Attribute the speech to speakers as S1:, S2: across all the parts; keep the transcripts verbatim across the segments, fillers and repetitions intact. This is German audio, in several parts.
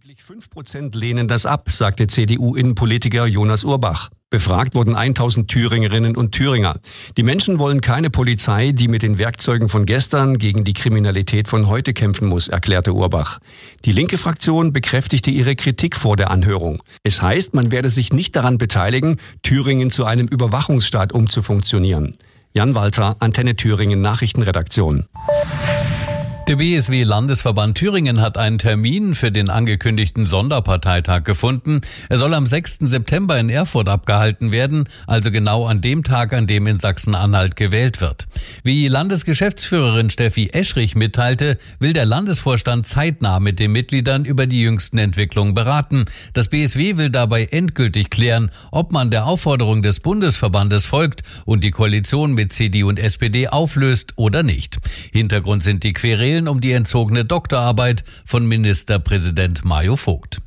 S1: Lediglich fünf Prozent lehnen das ab, sagte C D U-Innenpolitiker Jonas Urbach. Befragt wurden tausend Thüringerinnen und Thüringer. Die Menschen wollen keine Polizei, die mit den Werkzeugen von gestern gegen die Kriminalität von heute kämpfen muss, erklärte Urbach. Die linke Fraktion bekräftigte ihre Kritik vor der Anhörung. Es heißt, man werde sich nicht daran beteiligen, Thüringen zu einem Überwachungsstaat umzufunktionieren. Jan Walter, Antenne Thüringen Nachrichtenredaktion.
S2: Der B S W-Landesverband Thüringen hat einen Termin für den angekündigten Sonderparteitag gefunden. Er soll am sechsten September in Erfurt abgehalten werden, also genau an dem Tag, an dem in Sachsen-Anhalt gewählt wird. Wie Landesgeschäftsführerin Steffi Eschrich mitteilte, will der Landesvorstand zeitnah mit den Mitgliedern über die jüngsten Entwicklungen beraten. Das B S W will dabei endgültig klären, ob man der Aufforderung des Bundesverbandes folgt und die Koalition mit C D U und S P D auflöst oder nicht. Hintergrund sind die Querelen um die entzogene Doktorarbeit von Ministerpräsident Mario Vogt.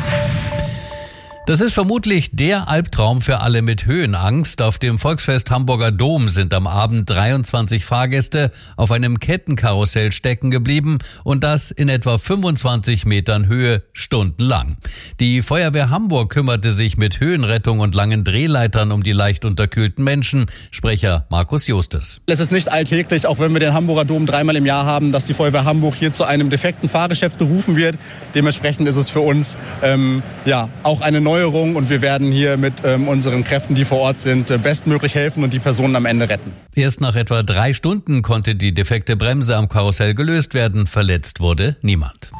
S2: Das ist vermutlich der Albtraum für alle mit Höhenangst. Auf dem Volksfest Hamburger Dom sind am Abend dreiundzwanzig Fahrgäste auf einem Kettenkarussell stecken geblieben und das in etwa fünfundzwanzig Metern Höhe stundenlang. Die Feuerwehr Hamburg kümmerte sich mit Höhenrettung und langen Drehleitern um die leicht unterkühlten Menschen. Sprecher Markus Justes.
S3: Es ist nicht alltäglich, auch wenn wir den Hamburger Dom dreimal im Jahr haben, dass die Feuerwehr Hamburg hier zu einem defekten Fahrgeschäft berufen wird. Dementsprechend ist es für uns ähm, ja auch eine neue und wir werden hier mit ähm, unseren Kräften, die vor Ort sind, äh, bestmöglich helfen und die Personen am Ende retten.
S2: Erst nach etwa drei Stunden konnte die defekte Bremse am Karussell gelöst werden. Verletzt wurde niemand.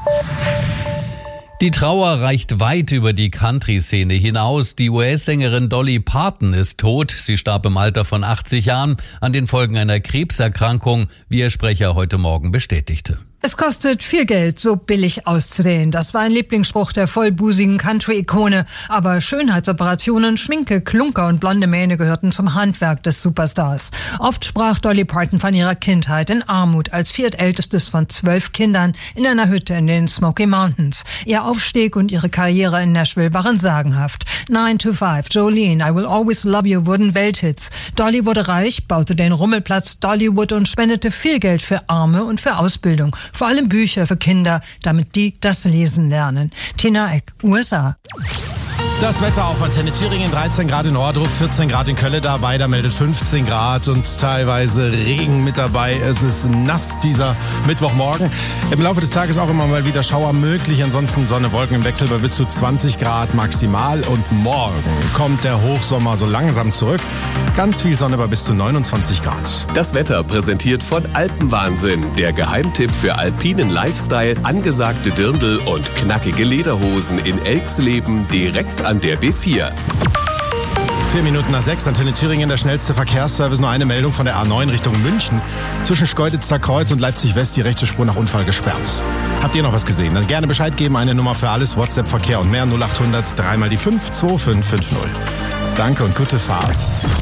S2: Die Trauer reicht weit über die Country-Szene hinaus. Die U S-Sängerin Dolly Parton ist tot. Sie starb im Alter von achtzig Jahren an den Folgen einer Krebserkrankung, wie ihr Sprecher heute Morgen bestätigte.
S4: Es kostet viel Geld, so billig auszusehen. Das war ein Lieblingsspruch der vollbusigen Country-Ikone. Aber Schönheitsoperationen, Schminke, Klunker und blonde Mähne gehörten zum Handwerk des Superstars. Oft sprach Dolly Parton von ihrer Kindheit in Armut als viertältestes von zwölf Kindern in einer Hütte in den Smoky Mountains. Ihr Aufstieg und ihre Karriere in Nashville waren sagenhaft. nine to five, Jolene, I Will Always Love You wurden Welthits. Dolly wurde reich, baute den Rummelplatz Dollywood und spendete viel Geld für Arme und für Ausbildung. Vor allem Bücher für Kinder, damit die das Lesen lernen. Tina Eck, U S A.
S5: Das Wetter auf Antenne Thüringen, dreizehn Grad in Nordruf, vierzehn Grad in Kölleda, Weida meldet fünfzehn Grad und teilweise Regen mit dabei. Es ist nass dieser Mittwochmorgen. Im Laufe des Tages auch immer mal wieder Schauer möglich, ansonsten Sonne, Wolken im Wechsel bei bis zu zwanzig Grad maximal. Und morgen kommt der Hochsommer so langsam zurück. Ganz viel Sonne bei bis zu neunundzwanzig Grad.
S6: Das Wetter präsentiert von Alpenwahnsinn, der Geheimtipp für alpinen Lifestyle, angesagte Dirndl und knackige Lederhosen in Elxleben direkt an der B vier.
S5: Vier Minuten nach sechs, Antenne Thüringen, der schnellste Verkehrsservice. Nur eine Meldung von der A neun Richtung München. Zwischen Schkeuditzer Kreuz und Leipzig West die rechte Spur nach Unfall gesperrt. Habt ihr noch was gesehen? Dann gerne Bescheid geben. Eine Nummer für alles, WhatsApp, Verkehr und mehr. null achthundert, dreimal die fünf, zwei fünf fünf null. Danke und gute Fahrt.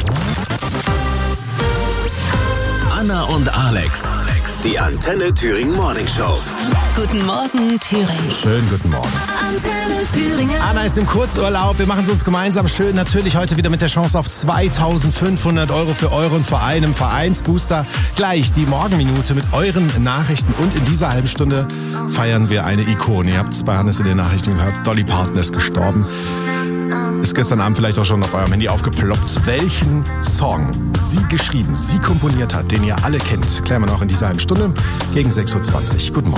S7: Anna und Alex, die Antenne Thüringen Morning Show.
S8: Guten Morgen, Thüringen.
S5: Schönen guten Morgen.
S8: Antenne Thüringen.
S5: Anna ist im Kurzurlaub. Wir machen es uns gemeinsam schön. Natürlich heute wieder mit der Chance auf zweitausendfünfhundert Euro für euren Verein im Vereinsbooster. Gleich die Morgenminute mit euren Nachrichten. Und in dieser halben Stunde feiern wir eine Ikone. Ihr habt es bei Hannes in den Nachrichten gehört. Dolly Parton ist gestorben. Ist gestern Abend vielleicht auch schon auf eurem Handy aufgeploppt. Welchen Song sie geschrieben, sie komponiert hat, den ihr alle kennt, klären wir noch in dieser halben Stunde gegen sechs Uhr zwanzig. Guten Morgen.